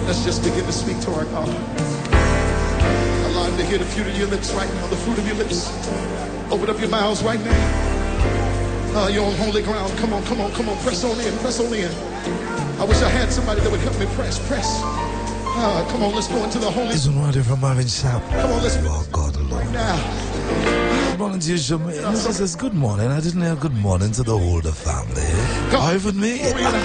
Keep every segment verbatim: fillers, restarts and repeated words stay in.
Let's just begin to speak to our God. Allow him to hear the fruit of your lips right now, the fruit of your lips. Open up your mouths right now. Uh, you're on holy ground. Come on, come on, come on. Press on in, press on in. I wish I had somebody that would help me press, press. Uh, come on, let's go into the holy. This one right here from Marvin Sapp. Come on, let's go. God alone. Right now. Good morning to you, Jermaine. This says good morning. I didn't hear good morning to the Holder family. Hi with me.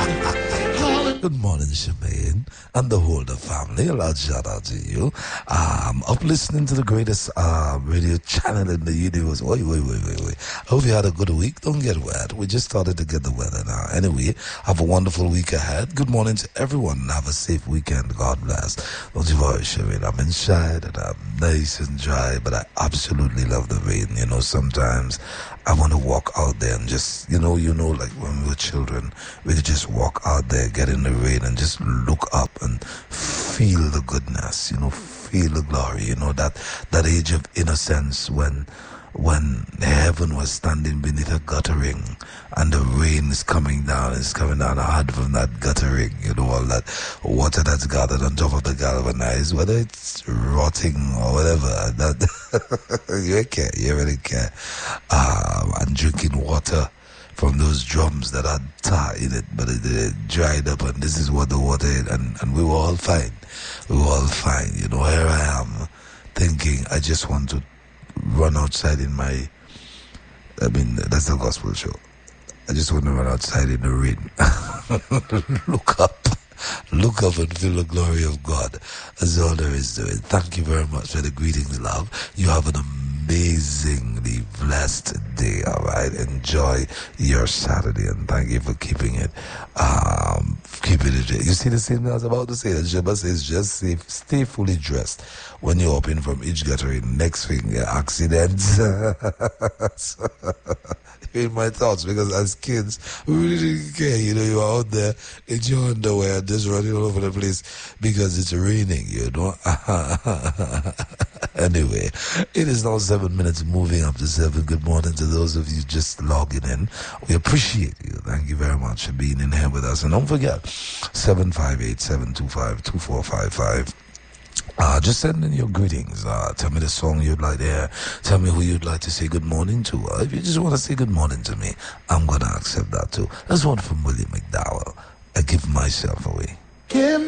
Good morning, Jermaine, and the Holder family. A large shout out to you. Um, up listening to the greatest uh, radio channel in the universe. Wait, wait, wait, wait, wait. I hope you had a good week. Don't get wet. We just started to get the weather now. Anyway, have a wonderful week ahead. Good morning to everyone. Have a safe weekend. God bless. Don't you worry, Jermaine. I'm inside and I'm nice and dry, but I absolutely love the rain. You know, sometimes I want to walk out there and just, you know, you know, like when we were children, we could just walk out there, get in the rain and just look up and feel the goodness, you know, feel the glory, you know, that, that age of innocence when, when heaven was standing beneath a guttering and the rain is coming down, it's coming down hard from that guttering, you know, all that water that's gathered on top of the galvanized, whether it's rotting or whatever, that you care, you really care. Um, and drinking water from those drums that had tar in it, but it, it dried up, and this is what the water is, and, and we were all fine. We were all fine. You know, here I am thinking I just want to run outside in my, I mean, that's the gospel show. I just want to run outside in the rain. Look up. Look up and feel the glory of God. That's all there is to it. Thank you very much for the greetings, love. You have an amazingly blessed day, all right? Enjoy your Saturday, and thank you for keeping it, um, keeping it. You see the same thing I was about to say. The Shabbat says just safe, stay fully dressed when you're open from each guttering. Next thing, yeah, accidents. In my thoughts, because as kids, we really didn't care. You know, you are out there in your underwear, just running all over the place because it's raining, you know. Anyway, it is now seven minutes moving up to seven. Good morning to those of you just logging in. We appreciate you. Thank you very much for being in here with us. And don't forget, seven five eight, seven two five, two four five five. Uh, just send in your greetings. Uh, tell me the song you'd like to hear. Tell me who you'd like to say good morning to. Uh, if you just want to say good morning to me, I'm going to accept that too. That's one from William McDowell. I give myself away. Give